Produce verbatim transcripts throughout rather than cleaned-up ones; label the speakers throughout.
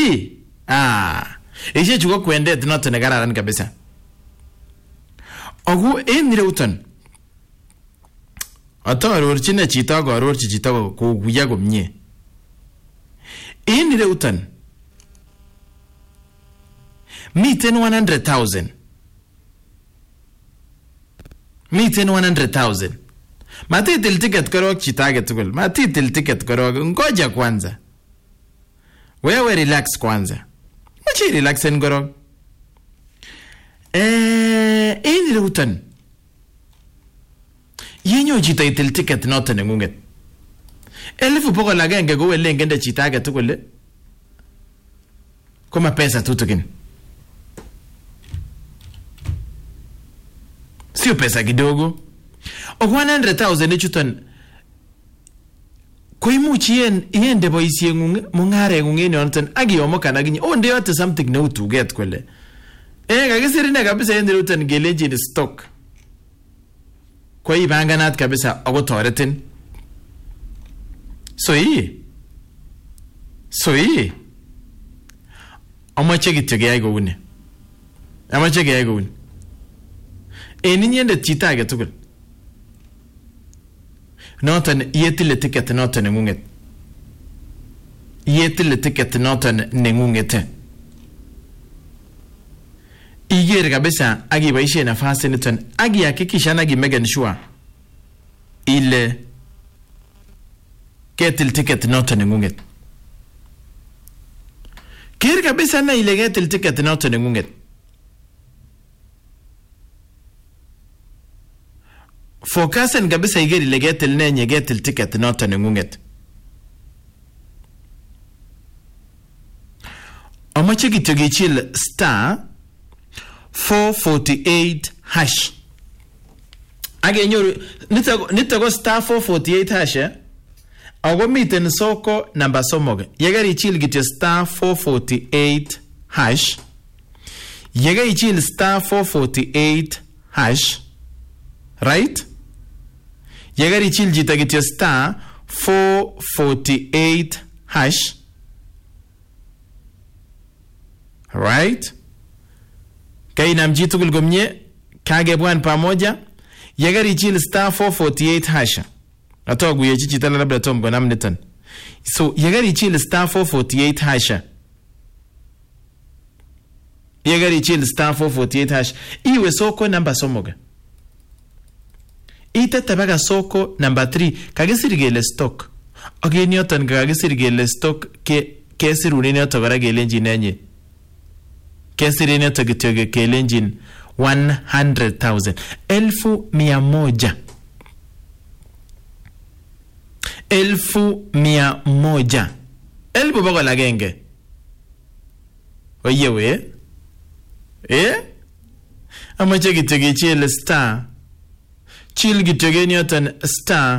Speaker 1: I ah ishe chuko kwendet noto ne kararan kabisa. Ogu en ireuton atororchine chito arorchi chito kokuya komie. En ireuton miten one hundred thousand. Miten one hundred thousand. Matitil ticket korok chito age tugul. Matitil ticket korok. Ngoja kwanza. Wewe relax kwanza. Machi relaxen korok. Eh, en ireuton. Yenyo chito itil ticket noto nengunget. Elfu bokol agenge kowele ngende chito age tugul. Koma pesa tutukin. Sio pesa kidogo. O one hundred thousand ichuton koimuchi yen yende boisiengung mung'arengung en yonton akiyomo kanaginyi onde yote something neu tuget kwele. Eh kakisirine kabisa yende ruton gelenjin stock. Kwa ibanganat kabisa ako toretin. So hii. So hii. Amache kityo keyai kouni. Amache keyai kouni. En inyendet chito age tugul. Noton yetile ticket noton nengunget. Yetile ticket noton nengunget. Iger kabisa akiboishe nafasi niton akihakikisha na kimegen sure ile ketil ticket noton nengunget. Ker kabisa na ile ketil ticket noton nengunget. Focusen kabisa iger ile ketil nenye ketil ticket noton nengunget. Amache kityo kichil star four forty-eight hash. Age nyoru nito nito ko star four forty-eight hash. Ago miten soko namba somog. Yegari chil kityo star four forty-eight hash. Yegari chil star four forty-eight hash. Right? Yegari chil jita kityo star four forty-eight hash. Right? Kai namji tugul gomye kage bwan pamoja. Yegari chil star four forty-eight hash. Ato guye chichi tala labda tom go namnitan. So yegari chil star four forty-eight hash. Yegari chil star four forty-eight hash. Iwe soko namba somoga. Ita tabaga soko number three kagisirigele stock. Okay, nyoton kagisirigele stock ke kesirune nyoto gara gelenjin nenye. Kesirine nyoto gityoge gelenjin one hundred thousand. Elfu mia moja. Elfu mia moja. Elfu bako lagenge. Oyewe. Eh? Amache gityoge chile star. Chill gityoge nyoton star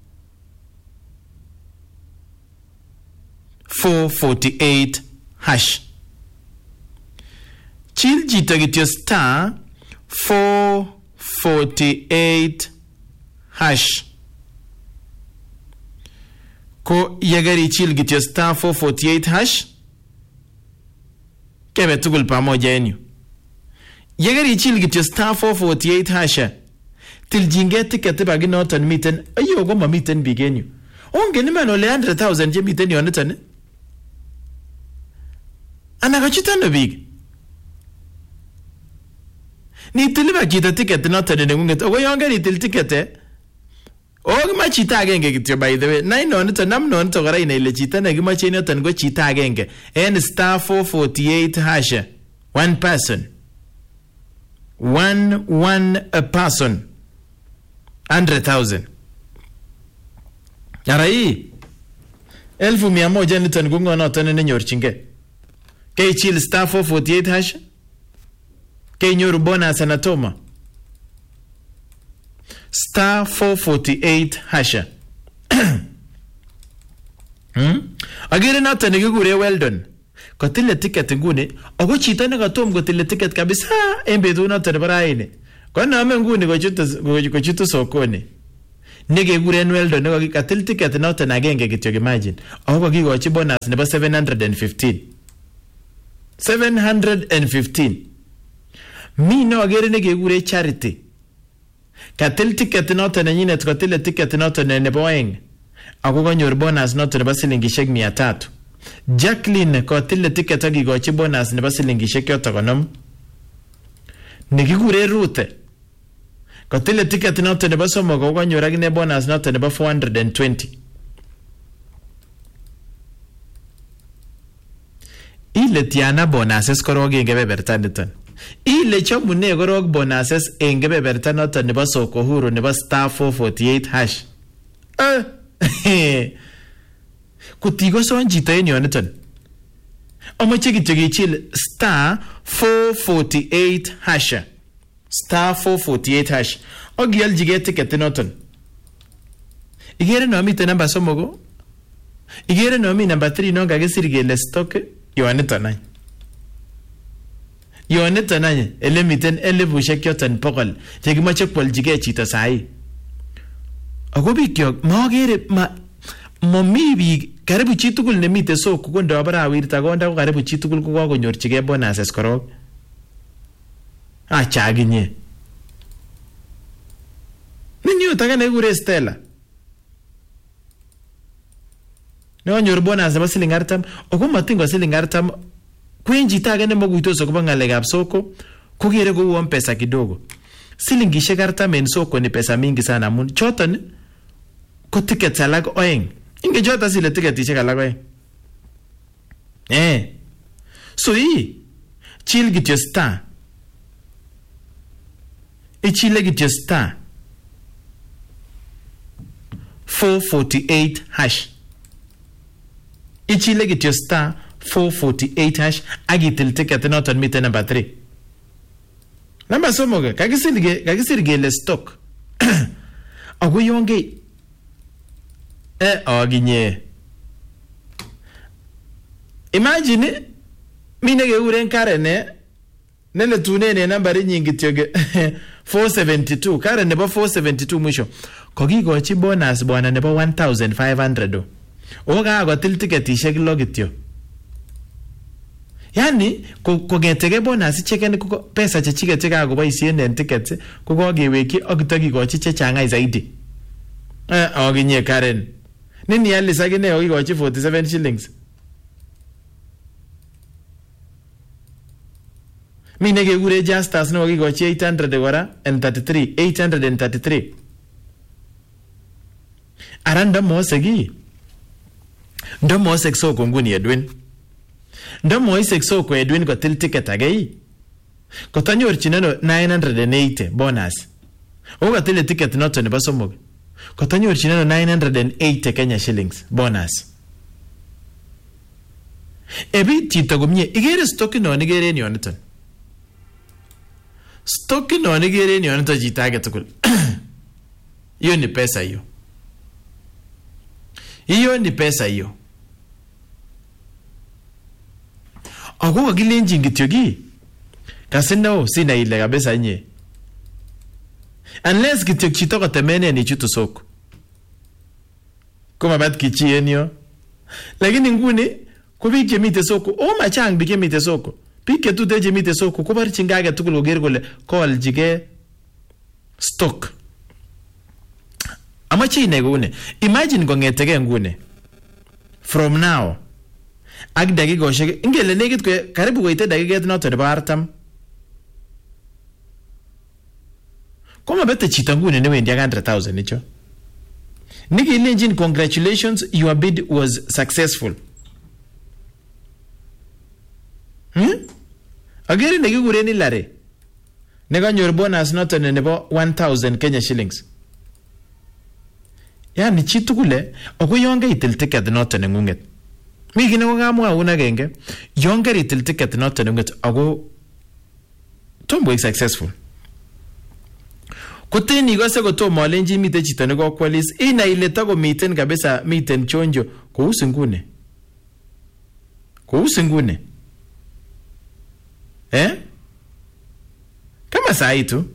Speaker 1: four forty-eight hash. Chill gityoge star four forty-eight hash. Ko yagari chill gityo star four forty-eight hash. Kebe tugul pamoja enyu. Yagari chill gityo star four forty-eight hash. Til jinget ticket bagi noton miten ayo goma miten bigenyu. Onge ni man ole one hundred thousand je miten yonetan. Ana gachitano big. Ni tiliba kita ticket noton nengunget. Ogo yonge ni til ticket eh. Ogo ma chita agenge kityo by the way. Nai nonetan nam nonetan gara ina ile chita na gima cheni noton go chita agenge. En star four forty-eight hash. One person. One one a person. Hundred thousand. Yarai. Elfu mia moja nitan gungo na tane nenyor chinge. Kei chill star four forty-eight hash. Kei nyoru bonus anatoma. Star four forty-eight hash. Hmm? Agire na tane gugure well done. Kotile ticket ngune. Ogo chita na katom kotile ticket kabisa. Embedu na tane baraine. Kwa na ame nguni kwa chutu sokoni. Nige gure nweldo nige katil ticket na uta nagenge kityo imagine. Ogo kiko wachi bonus nebo seven hundred fifteen. seven hundred fifteen. Mi no agere ne kekure Charity. Katil ticket noton nenyinet kotil ticket noton nebo oeng. Ako kanyor bonus noton nebo silingishek mia tatu. Jacqueline kotil ticket akikochi bonus nebo silingishek yoto konom. Nekikure Ruth kotil ticket noton nebo somok ako kanyor akine bonus noton nebo four hundred twenty. Ile tiana bonuses korok eng kebeberta niton. Ile chamune korok bonuses eng kebeberta noton nebo soko huru nebo star four forty-eight hash. Eh. Kutiko son chito en yoniton. Omoche kityo kichil star four forty-eight hash. Star four forty-eight hash. Ogialjige ticket noton. Igere no miten namba somoko. Igere no mi namba three no kakisir kele stock yoniton any. Yoniton any ele miten elibushek yoton pokol chekimoche kwaljige chito sahi. Ako bikyok magere ma momi biik karibu chitugul nemite soko ko ndo barawirta konda ko karibu chitugul ko kakonyorchige bonuses korok. Acha aginye. Ninyo taka nekure Stella. Ne onyor bonus nebo siling artam, ako matingo siling artam kwenji tage ne moguitos akobo ngalekab soko kokere ko uon pesa kidogo. Silingishek artam en soko ni pesa mingi sana amun choton ko tickets alak oeng. Inge jota sile tiketishek alak oeng. Eh. So hii chill kityo star. Ichile kityo star four forty-eight hash. Ichile kityo star four forty-eight hash agitil ticket noton mite number three. Number somoga kakisirge kakisirge le stock. Ako yonge eh aginye. Imagine mine ke uren karene nele tunene nambari nyingi tyoge four seventy-two kare nebo four seventy-two mwisho kokikochi bonus bwana nebo one thousand five hundred o oga agotil tiketishek lo kityo. Yani kongetege bonus cheken ko pesa chechike cheka koboisien en tickets ko kokeweki akitokikochi chechang zaidi. Eh aginye Karen nini alisa kine okikochi forty-seven shillings. Mine ke kure Justus no okikochi eight hundred kora and thirty-three eight hundred thirty-three. Aranda mosegi ndo mosek soko nguni Edwin. Ndo moisek soko Edwin kotil ticket agei. Kotanyorchineno nine hundred eighty bonus. Okotil ticket noton nebo somok. Kotanyorchineno nine hundred eighty Kenya shillings bonus. Ebi chito komye igere stock no nigere en yoniton. Stock no nigere en yoniton chito age tugul. Hiyo ni pesa hiyo. Hiyo ni pesa hiyo. Ako kakilenjin kityo ki. Kasi no sina ile kabisa nye. Unless kityo chito kotemene ni chutu soko. Kuma bat kichi enyo. Lakini nguni ko biik chemite soko o machang biik chemite soko. Biik ketute chemite soko ko barchin gage tugul koger kole koaljige stock. Amache ine ngune. Imagine kongetege ngune. From now ak dakikoshek ingele nekit ko karibu koite dakiket noto nebo artam. Koma bete chito ngune newendi one hundred thousand icho. Nikilenjin congratulations, your bid was successful. Hmm? Agere nekikure ni Lare. Nekanyor bonus noto nebo one thousand Kenya shillings. Yani chitu kule ako yonge itil ticket noto nengunget. Mi kine ko kamwa una genge yonge itil ticket noto nengunget ako tombo is successful. Kuteni gose ko tomo alenji mite chito ne kokwalis ina ile tako miten kabisa miten chonjo kuhusu ngune. Kuhusu ngune. Eh? Kama saa hii tu.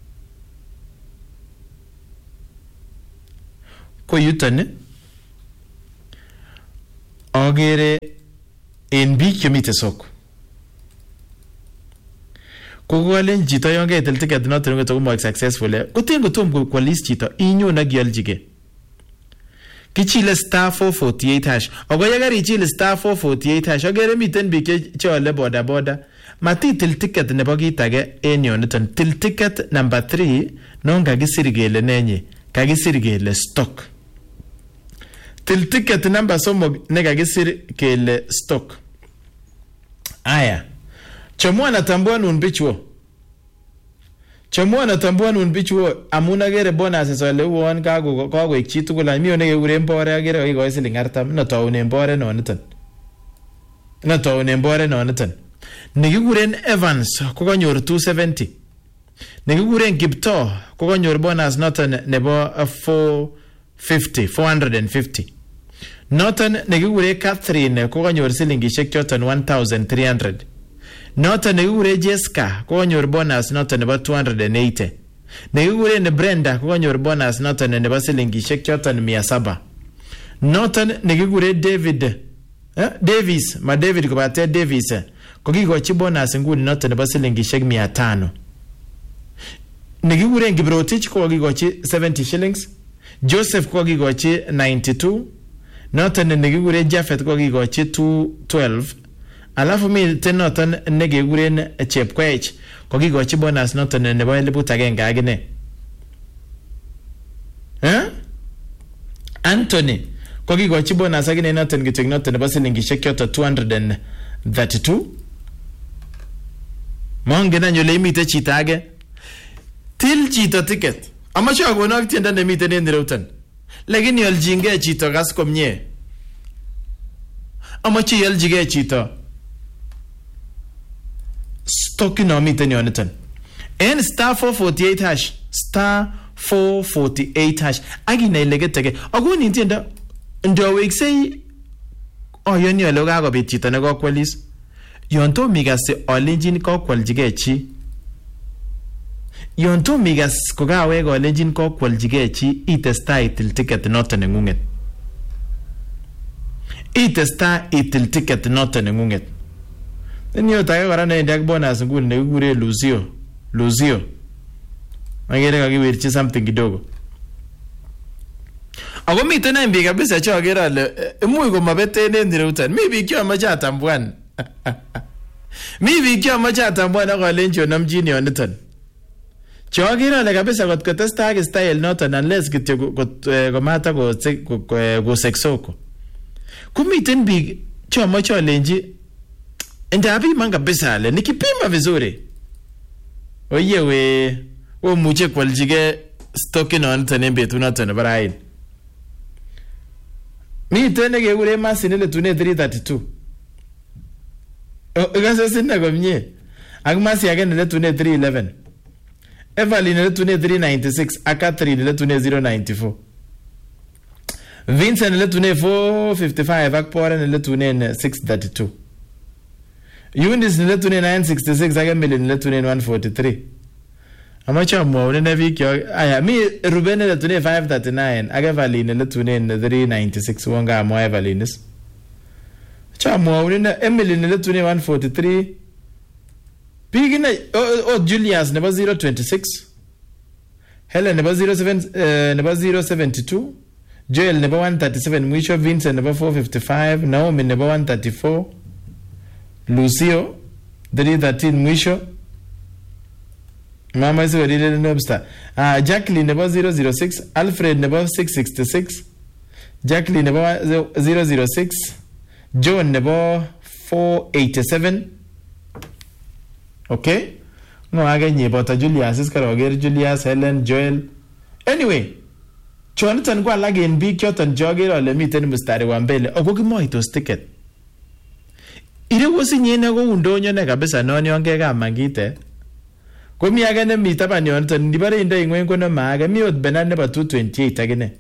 Speaker 1: Ko yuton agere en biik chemite soko. kokolen chito yon kaitil ticket noton ngotokomoik successful koten kotom kwalis chito inyon ak ialchige kichile star four forty-eight hash ako yekarichil star four forty-eight hash agere miten biik cheole boda boda matitil ticket nebo kit age en yoniton til ticket number three non kakisir kele nenye kakisir kele stock til ticket number somok ne kakisir kele stock aya chomo natambua nun bichuo chomo natambua nun bichuo amuna gere bonus sole won kago kago chi tugul mi one keuren bore agere ko siling artam na taunen bore noniton na taunen bore noniton nikikuren Evans ko kanyor two seventy nikikuren Kipto ko kanyor bonus noton nebo four fifty four fifty noton nikikuren Catherine ko kanyor silingishek choton one thousand three hundred noton nikikuren Jessica ko kanyor bonus noton nebo two hundred eighty nikikuren Brenda ko kanyor bonus noton nebo silingishek choton mia saba noton nikikuren David eh? Davis ma David kobate Davis ko kikochi bonus nguni noton nebo silingishek mia tano nikikuren Kiprotich ko kikochi seventy shillings Joseph ko kikochi ninety-two noton nikikuren Jafet ko kikochi two twelve alafu mi tenoton nekekuren Chepkoech ko kikochi bonus noton nebo eliput agenge agine eh Anthony ko kikochi bonus agine noton kitek noton nebo silingishek choton two hundred thirty-two mongen anyole imite chito age til chito ticket amache akonak tienda nemiten en ireuton lakini aljinge chito gas komie amache aljige chito stock no miten yoniton en star four forty-eight hash star four forty-eight hash agina ilegetege akuni tienda ndio weksei oyoni ole kakobit chito ne kokwalis yon to migase olenjin kokwaljige chi yon to migas ko kawe olenjin kokwaljige chi itestai itil ticket noton nengunget itestai itil ticket noton nengunget niyo tage kora ne ndak bonus nguni ne kikure Lucio Lucio magere kakiwirchi something kidogo ako miten en biik kabisa cho agere ale imuch komabeten en ireutan mi biik cheamache atambuan mi biik cheamache atambuan akolenji onamjin yoniton cho agere ale kabisa kot kotestai style noton unless kityo komata ko ko sexoko kumiten biik cheamache alenji ndapima kabisa ale nikipima vizuri oyewe omuche kwaljige stock inoton en betut noton barain mi tene kekure Masin ile tune three thirty-two igase sinne komie ak Masi age ile tune three eleven Evelyn ile tune three ninety-six ak Catherine ile tune zero ninety-four Vincent ile tune four fifty-five ak Poren ile tune six thirty-two Eunice ile tune nine sixty-six ak Emily ile tune one forty-three amacha mwone na viki aya mi Ruben ile tune five thirty-nine ak Evelyn ile tune three ninety-six wonga amwa Evelyn is cha mwone na Emily ile tune one forty-three Pigina o oh, Julius nebo zero twenty-six Helen nebo zero seven uh, nebo zero seventy-two Joel nebo one thirty-seven mwisho Vincent nebo four fifty-five Naomi nebo one thirty-four Lucio three thirteen mwisho Mama is very nobster. Ah, Jacqueline nebo zero zero six, Alfred nebo six sixty-six, Jacqueline nebo zero zero six, John nebo four eighty-seven. Okay? No again nyebota Julius is karoger Julius, Helen, Joel. Anyway, Jonathan kwa lagi in big chotan jogger or lemiten mustari wambele. Ogogi moito ticket. Ire wosi nyene go undonyo ne kabisa noni ongega mangite. Komi agane mi taban yoniton ndibare inda ingwen kono maaga mi ot benan nebo two twenty-eight agane.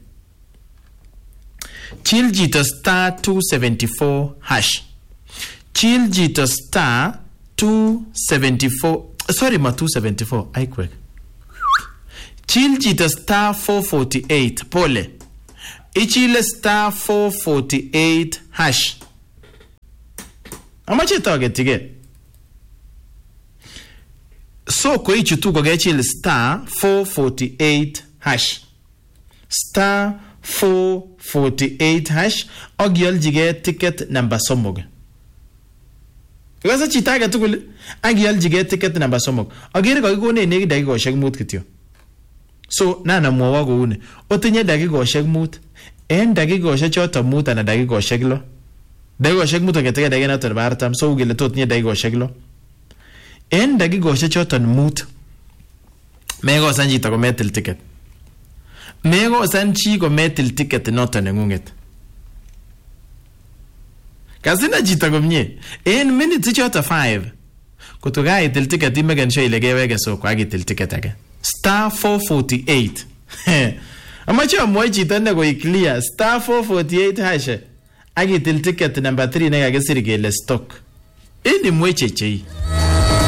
Speaker 1: Chill jito star two seventy-four hash. Chill jito star two seventy-four. Sorry ma two seventy-four. I quick. Chill jito star four forty-eight. Pole. Ichile star four forty-eight hash. How much you target to get? So koichutu kokechil star four forty-eight hash. Star four forty-eight hash agialjige ticket number somog. Because chito age tugul agialjige ticket number somog. Agere kakikone neki dakikoshek mut kityo. So nana mwawa kouni otinye dakikoshek mut. En dakikoshek choto mut ana dakikoshek lo. Dakikoshek mut ongeteke dakika noto nebo artam. So ukele tot nye dakikoshek lo. En dakikoshek choto mut mekosan chito kometil ticket. Mekosan chi kometil ticket noto nengunget. Kasina chito komye. En minutes choto five kotokaitil ticket imeken sure ile keweke soko akitil ticket age. Star four forty-eight. Amache amwoe chito ne koi clear star four forty-eight hash akitil ticket number three nekakisir kele stock. Ini mweche chei.